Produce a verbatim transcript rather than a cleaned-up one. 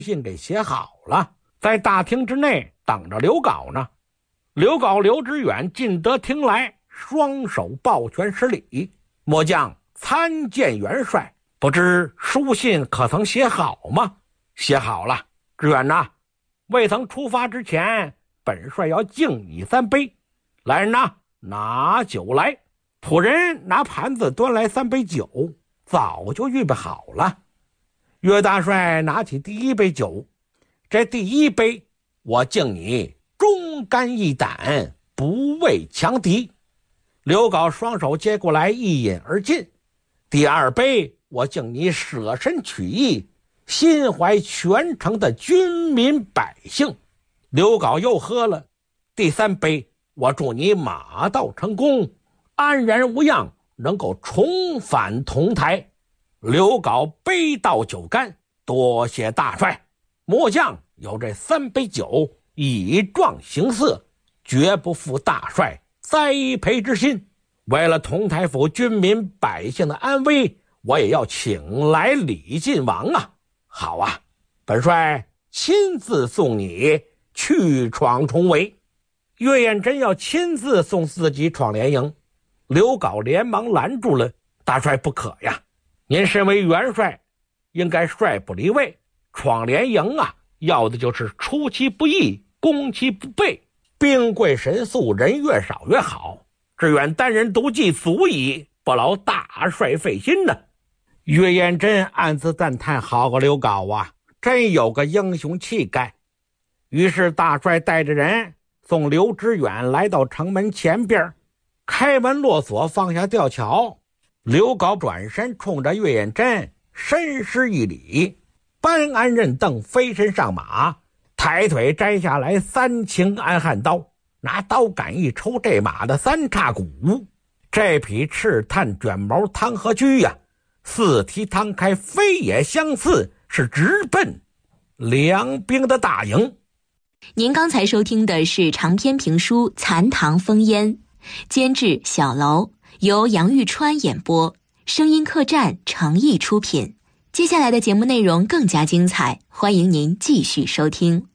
信给写好了，在大厅之内等着刘皋呢。刘皋、刘知远进得厅来，双手抱拳施礼：“末将参见元帅，不知书信可曾写好吗？”“写好了。”“知远呐，未曾出发之前，本帅要敬你三杯。来人呐，拿酒来。”仆人拿盘子端来三杯酒，早就预备好了。岳大帅拿起第一杯酒：“这第一杯，我敬你忠肝义胆，不畏强敌。”刘皋双手接过来，一饮而尽。“第二杯，我敬你舍身取义，心怀全城的军民百姓。”刘皋又喝了：“第三杯，我祝你马到成功，安然无恙，能够重返同台。”刘皋杯到酒干：“多谢大帅，末将有这三杯酒，以壮形色，绝不负大帅栽培之心。为了同台府军民百姓的安危，我也要请来李晋王啊！好啊，本帅亲自送你去闯重围。”岳彦真要亲自送自己闯连营，刘皋连忙拦住了：“大帅不可呀！您身为元帅，应该率部离位，闯连营啊，要的就是出其不意，攻其不备，兵贵神速，人越少越好。志远单人独骑足矣，不劳大帅费心呢。”岳彦真暗自赞叹：“好个刘皋啊，真有个英雄气概。”于是大帅带着人送刘知远来到城门前边，开门落锁，放下吊桥。刘皋转身冲着岳彦真深施一礼，搬鞍认凳，飞身上马，抬腿摘下来三擎安汉刀，拿刀杆一抽，这马的三叉骨，这匹赤炭卷毛汤河驹呀、啊，四蹄摊开，飞也相似，是直奔梁兵的大营。 您刚才收听的是长篇评书《残唐烽烟》，监制小楼，由杨玉川演播，声音客栈诚意出品。接下来的节目内容更加精彩，欢迎您继续收听。